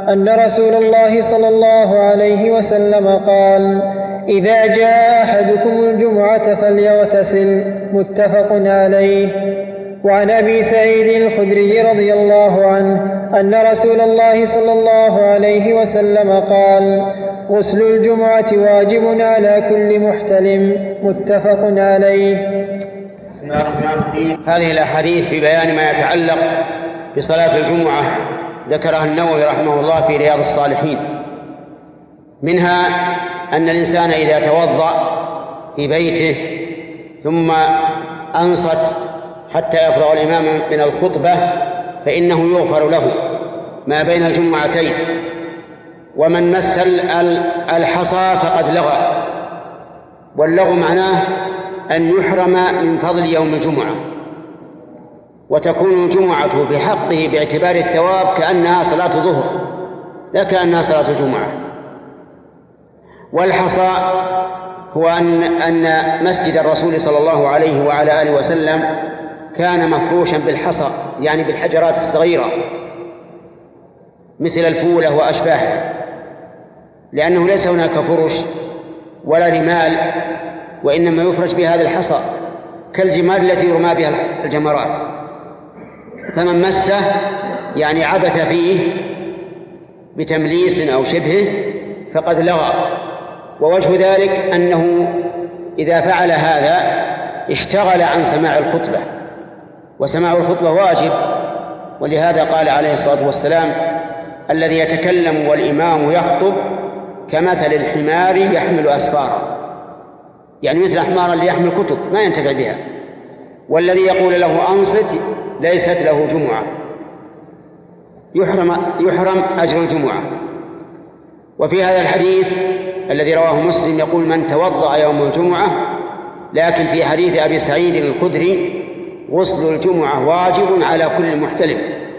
أن رسول الله صلى الله عليه وسلم قال: إذا جاء أحدكم الجمعة فليغتسل. متفق عليه. وعن أبي سعيد الخدري رضي الله عنه أن رسول الله صلى الله عليه وسلم قال: غسل الجمعة واجب على كل محتلم. متفق عليه. بسم الله الرحمن الرحيم. هذه الأحاديث في بيان ما يتعلق بصلاة الجمعة ذكرها النووي رحمه الله في رياض الصالحين. منها أن الإنسان إذا توضأ في بيته ثم أنصت حتى يفرغ الإمام من الخطبة فإنه يغفر له ما بين الجمعتين. ومن مس الحصى فقد لغى، واللغو معناه أن يحرم من فضل يوم الجمعة، وتكون الجمعة في حقه باعتبار الثواب كأنها صلاة ظهر لا كأنها صلاة الجمعة. والحصى هو أن مسجد الرسول صلى الله عليه وعلى آله وسلم كان مفروشا بالحصى، يعني بالحجرات الصغيرة مثل الفولة وأشباهها، لأنه ليس هناك فرش ولا رمال، وإنما يفرش بهذا الحصى كالجمال التي يرمى بها الجمرات. فمن مسه يعني عبث فيه بتمليس أو شبهه فقد لغى. ووجه ذلك أنه إذا فعل هذا اشتغل عن سماع الخطبة، وسماع الخطبة واجب، ولهذا قال عليه الصلاة والسلام: الذي يتكلم والإمام يخطب كمثل الحمار يحمل أسفارا، يعني مثل الحمار اللي يحمل كتب ما ينتفع بها. والذي يقول له أنصت ليست له جمعة، يحرم أجر الجمعة. وفي هذا الحديث الذي رواه مسلم يقول: من توضأ يوم الجمعة، لكن في حديث أبي سعيد الخدري: غسل الجمعة واجب على كل محتلم.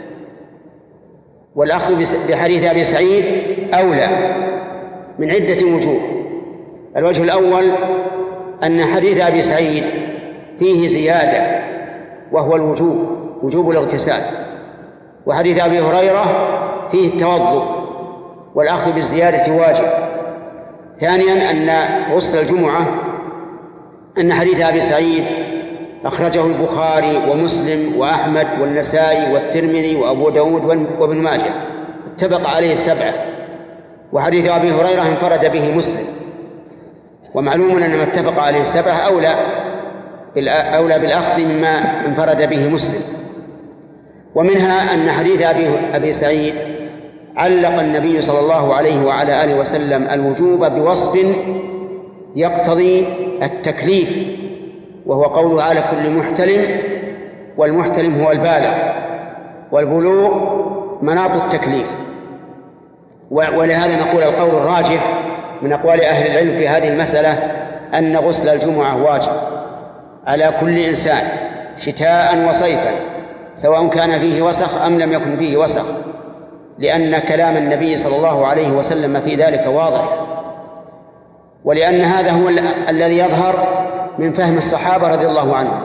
والأخذ بحديث أبي سعيد أولى من عدة وجوه. الوجه الأول أن حديث أبي سعيد فيه زيادة وهو وجوب الاغتسال، وحديث أبي هريرة فيه التوضؤ، والأخذ بالزيادة واجب. ثانيا أن غسل الجمعة أن حديث أبي سعيد أخرجه البخاري ومسلم وأحمد والنسائي والترمذي وأبو داود وابن ماجه، اتفق عليه السبعة. وحديث أبي هريرة انفرد به مسلم، ومعلوم أن ما اتفق عليه السبعة أولى بالأخذ مما انفرد به مسلم. ومنها أن حديث أبي سعيد علق النبي صلى الله عليه وعلى آله وسلم الوجوب بوصف يقتضي التكليف، وهو قوله: على كل محتلم. والمحتلم هو البالغ، والبلوغ مناط التكليف. ولهذا نقول القول الراجح من أقوال أهل العلم في هذه المسألة أن غسل الجمعة واجب على كل إنسان شتاء وصيفا، سواء كان فيه وسخ أم لم يكن فيه وسخ، لأن كلام النبي صلى الله عليه وسلم في ذلك واضح، ولأن هذا هو الذي يظهر من فهم الصحابة رضي الله عنهم.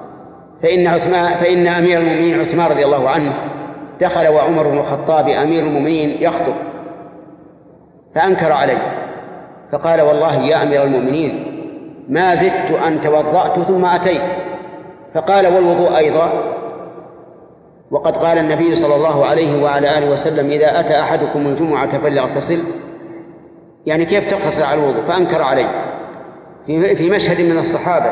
فإن أمير المؤمنين عثمان رضي الله عنه دخل وعمر بن الخطاب أمير المؤمنين يخطب فأنكر عليه، فقال: والله يا أمير المؤمنين ما زدت أن توضأت ثم أتيت. فقال: والوضوء أيضا؟ وقد قال النبي صلى الله عليه وعلى آله وسلم: إذا أتى أحدكم الجمعة فليغتسل، يعني كيف تقتصر على الوضوء؟ فأنكر عليه في مشهد من الصحابة.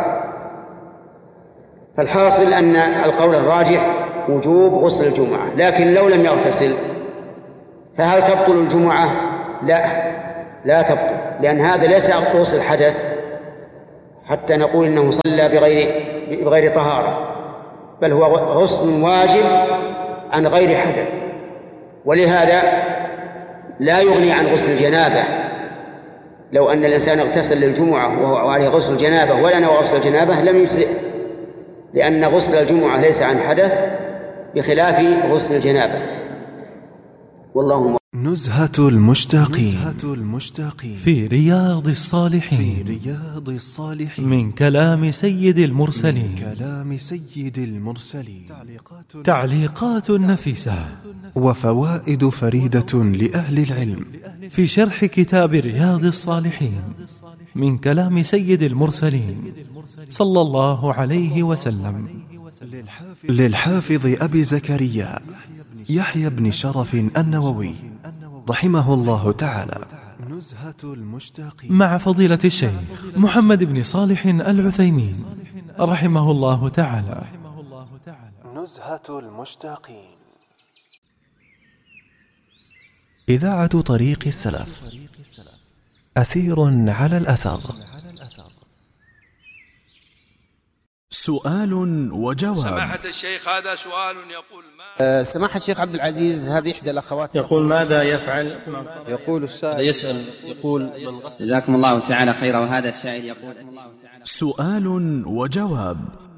فالحاصل أن القول الراجح وجوب غسل الجمعة، لكن لو لم يغتسل فهل تبطل الجمعة؟ لا تبطل، لأن هذا ليس غسل الحدث حتى نقول إنه صلى بغير طهارة، بل هو غسل واجب عن غير حدث. ولهذا لا يغني عن غسل الجنابة. لو أن الإنسان اغتسل للجمعة وهو عليه غسل الجنابة ولا نوى غسل الجنابة لم يجزئ، لأن غسل الجمعة ليس عن حدث بخلاف غسل الجنابة. والله نزهة المشتاقين في رياض الصالحين من كلام سيد المرسلين تعليقات نفيسة وفوائد فريدة لأهل العلم في شرح كتاب رياض الصالحين من كلام سيد المرسلين صلى الله عليه وسلم للحافظ أبي زكريا يحيى بن شرف النووي رحمه الله تعالى. مع فضيلة الشيخ محمد بن صالح العثيمين رحمه الله تعالى. نزهة المشتاقين. إذاعة طريق السلف، أثير على الأثر. سؤال وجواب. سماحة الشيخ، هذا سؤال يقول سماحة الشيخ عبد العزيز، هذه إحدى الأخوات يقول ماذا يفعل؟ يقول السائل يسأل يقول جزاكم الله تعالى خيرا. وهذا السائل يقول سؤال وجواب.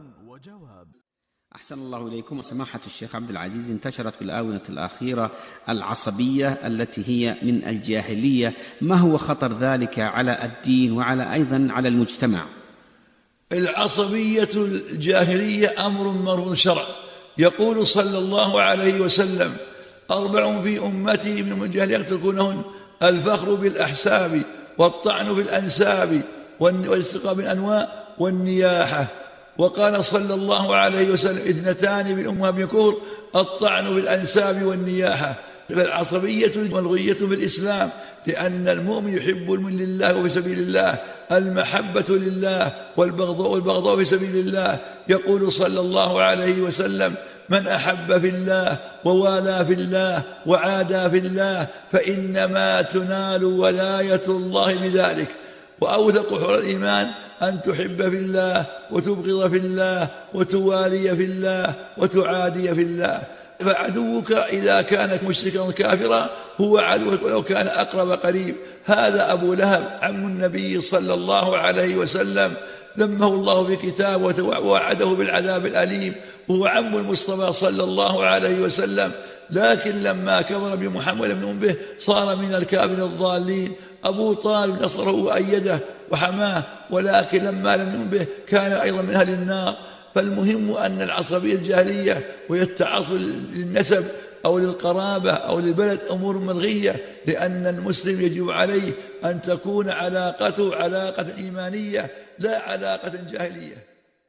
أحسن الله إليكم. سماحة الشيخ عبد العزيز، انتشرت في الآونة الأخيرة العصبية التي هي من الجاهلية، ما هو خطر ذلك على الدين وعلى أيضا على المجتمع؟ العصبية الجاهلية أمر مر شرع. يقول صلى الله عليه وسلم: 4 في أمتي من الجاهلية يتركونهن: الفخر بالأحساب، والطعن بالأنساب، والاستقاء بالأنواء، والنياحة. وقال صلى الله عليه وسلم: 2 بالأمة بكفر: الطعن بالأنساب والنياحة. فالعصبية ملغية في الإسلام، لأن المؤمن يحب المؤمن لله وفي سبيل الله، المحبة لله والبغضاء في سبيل الله. يقول صلى الله عليه وسلم: من أحب في الله ووالى في الله وعادى في الله فإنما تنال ولاية الله بذلك. وأوثق حر الإيمان أن تحب في الله وتبغض في الله وتوالي في الله وتعادي في الله. فعدوك إذا كان مشركا كافرا هو عدوك ولو كان أقرب قريب. هذا أبو لهب عم النبي صلى الله عليه وسلم، ذمه الله في كتابه ووعده بالعذاب الأليم، وهو عم المصطفى صلى الله عليه وسلم. لكن لما كفر بمحمد بن أم به صار من الكافرين الضالين. أبو طالب نصره وأيده وحماه، ولكن لما لم يؤمن به كان أيضا من أهل النار. فالمهم أن العصبية الجاهلية وهي التعصب للنسب أو للقرابة أو للبلد أمور ملغية، لأن المسلم يجب عليه أن تكون علاقته علاقة إيمانية لا علاقة جاهلية.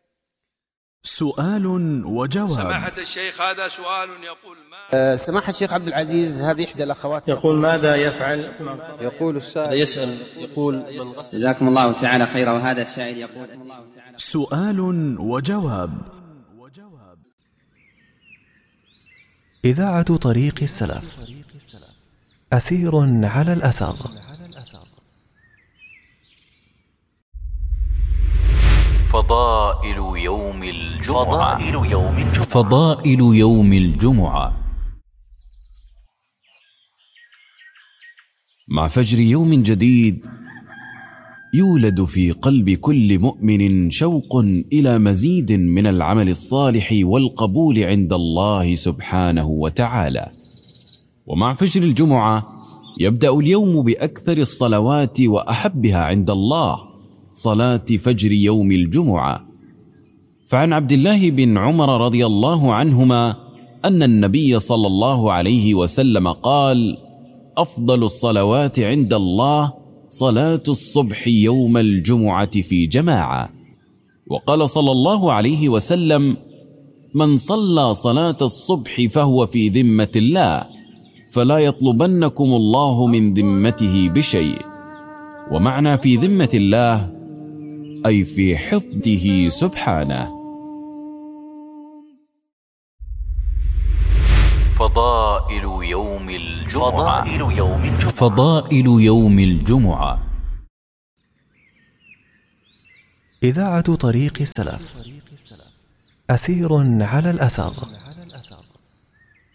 سؤال وجواب. سماحة الشيخ، هذا سؤال يقول سماحة الشيخ عبد العزيز، هذه إحدى الأخوات يقول ماذا يفعل؟ يقول السائل يسأل يقول جزاكم الله تعالى خيرا. وهذا السائل يقول سؤال وجواب. إذاعة طريق السلف، أثير على الأثر. فضائل يوم الجمعة. مع فجر يوم جديد يولد في قلب كل مؤمن شوق إلى مزيد من العمل الصالح والقبول عند الله سبحانه وتعالى. ومع فجر الجمعة يبدأ اليوم بأكثر الصلوات وأحبها عند الله صلاة فجر يوم الجمعة. فعن عبد الله بن عمر رضي الله عنهما أن النبي صلى الله عليه وسلم قال: أفضل الصلوات عند الله صلاة الصبح يوم الجمعة في جماعة. وقال صلى الله عليه وسلم: من صلى صلاة الصبح فهو في ذمة الله، فلا يطلبنكم الله من ذمته بشيء. ومعنى في ذمة الله أي في حفظه سبحانه. فضائل يوم الجمعة. إذاعة طريق السلف، أثير على الأثر.